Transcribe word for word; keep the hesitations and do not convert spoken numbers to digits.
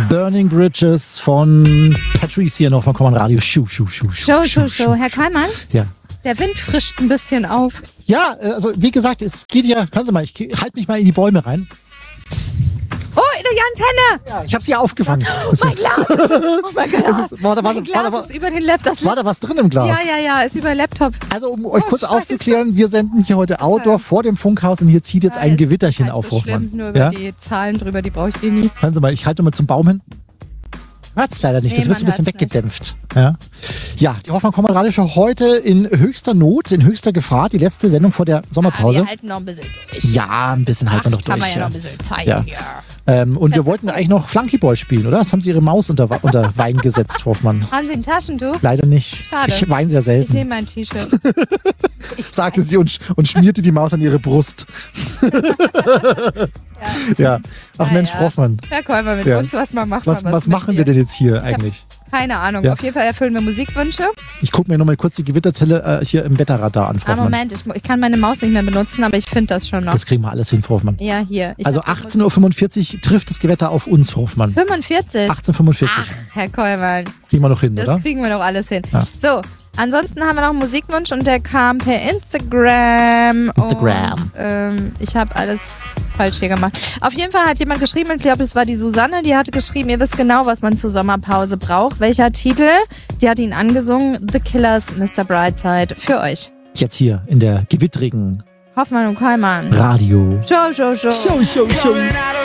Burning Bridges von Patricia noch von Common Radio. Schuh, schuh, schuh, Show, show, show. Herr Kollmann? Ja. Der Wind frischt ein bisschen auf. Ja, also wie gesagt, es geht ja, hören Sie mal, ich halte mich mal in die Bäume rein. Oh, die Antenne! Ja, ich habe sie ja aufgefangen. Oh, mein Glas! Ist, oh mein Gott! Es ist, war da, war, mein Glas war da, ist über den Laptop. Das war da was drin im Glas? Ja, ja, ja, ist über den Laptop. Also um euch Oh, kurz Scheiße. aufzuklären, wir senden hier heute Outdoor vor dem Funkhaus und hier zieht jetzt Ja, ein ist Gewitterchen halb auf, so schlimm, Hoffmann. nur über Ja? die Zahlen drüber, die brauche ich eh nie. Hören Sie mal, ich halte mal zum Baum hin. Hört's leider nicht, Nee, das wird so ein man bisschen hört's nicht. weggedämpft. Ja, ja, die Hoffmann Kommand Radio Show heute in höchster Not, in höchster Gefahr. Die letzte Sendung vor der Ah, Sommerpause. wir halten noch ein bisschen durch. Ja, ein bisschen halten wir noch Ach, haben durch. wir ja noch ein ja. bisschen Zeit Ja. hier. Ähm, und wir Ganz wollten eigentlich noch Flunkyball spielen, oder? Jetzt haben Sie Ihre Maus unter, unter Wein gesetzt, Hoffmann. Haben Sie ein Taschentuch? Leider nicht. Schade. Ich weine sehr Ich selten, nehme mein T-Shirt. sagte sie und, und schmierte die Maus an ihre Brust. Ja. Ach Ja, Mensch, ja. Hoffmann. Herr Kollmann, mit Ja. uns was mal macht Was, man was mit machen mir. wir denn jetzt hier hab- eigentlich? Keine Ahnung. Ja. Auf jeden Fall erfüllen wir Musikwünsche. Ich gucke mir nochmal kurz die Gewitterzelle äh, hier im Wetterradar an, Frau Ah, Hoffmann. Moment, ich, mu- ich kann meine Maus nicht mehr benutzen, aber ich finde das schon noch. Das kriegen wir alles hin, Frau Hoffmann. ja, hier. Ich Also hab die achtzehn Uhr fünfundvierzig trifft das Gewitter auf uns, Frau Hoffmann. Musik- fünfundvierzig? achtzehn Uhr fünfundvierzig. Ach, Herr Kollmann, Kriegen wir noch hin, das oder? kriegen wir doch alles hin. Ja. So, ansonsten haben wir noch einen Musikwunsch und der kam per Instagram. Instagram. Und, ähm, ich habe alles falsch hier gemacht. Auf jeden Fall hat jemand geschrieben, ich glaube, es war die Susanne, die hatte geschrieben, ihr wisst genau, was man zur Sommerpause braucht. Welcher Titel? Sie hat ihn angesungen, The Killers, Mister Brightside, für euch. Jetzt hier in der gewittrigen Hoffmann und Kollmann. Radio. Show, show, show. Show, show, show. Going out